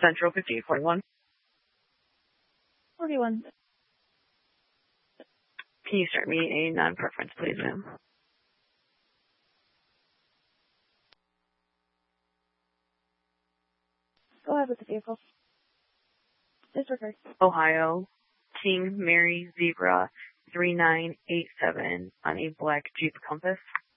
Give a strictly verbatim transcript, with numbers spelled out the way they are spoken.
Central fifty-eight forty-one. forty-one. Can you start me a non-preference, please, ma'am? Go ahead with the vehicle. Disregard. Ohio, King Mary Zebra three nine eight seven on a black Jeep Compass.